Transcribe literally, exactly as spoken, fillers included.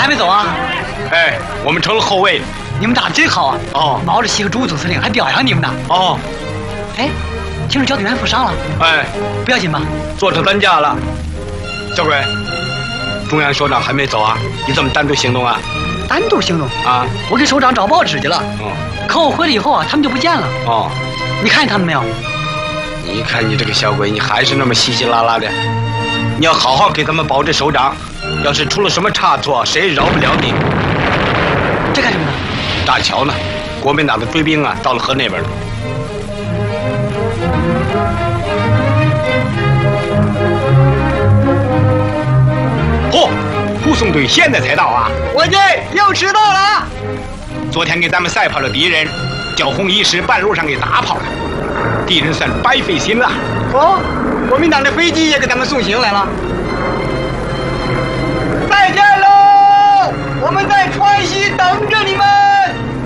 还没走啊？ 哎，我们成了后卫。 你们打得真好啊！ 哦， 毛主席和朱总司令还表扬你们呢。 哦， 哎，听说交警员负伤了。 哎， 不要紧吧？ 坐车担架了。小鬼，中央首长还没走啊？你怎么单独行动啊？ 单独行动啊？ 我给首长找报纸去了。 哦。 可我回来以后啊，他们就不见了。 哦。 你看见他们没有？ 你看你这个小鬼，你还是那么稀稀拉拉的。你要好好给他们保着首长，要是出了什么差错，谁也饶不了你。 这干什么呢？ 大桥呢？国民党的追兵啊，到了河那边了。嚯，护送队现在才到啊！ 伙计，又迟到了啊！ 昨天给咱们赛跑的敌人，叫红一师半路上给打跑了，敌人算白费心了。 哦，国民党的飞机也给咱们送行来了。